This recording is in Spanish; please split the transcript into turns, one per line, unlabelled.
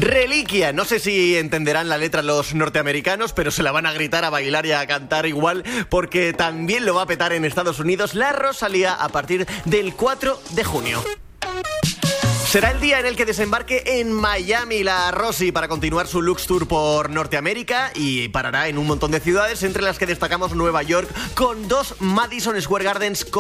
Reliquia, no sé si entenderán la letra los norteamericanos, pero se la van a gritar, a bailar y a cantar igual, porque también lo va a petar en Estados Unidos la Rosalía a partir del 4 de junio. Será el día en el que desembarque en Miami la Rosy para continuar su Lux Tour por Norteamérica y parará en un montón de ciudades, entre las que destacamos Nueva York, con 2 Madison Square Gardens